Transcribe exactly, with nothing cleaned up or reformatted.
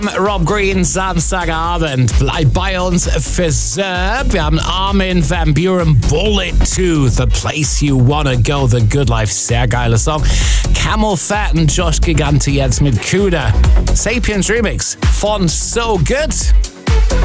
Rob Green, Samstagabend. Bleib bei uns für Zerb. Wir haben Armin van Buuren, Bullet to The Place You Wanna Go, The Good Life. Sehr geiler Song. Camel Fat und Josh Gigante jetzt mit Cuda. Sapiens Remix von So Good.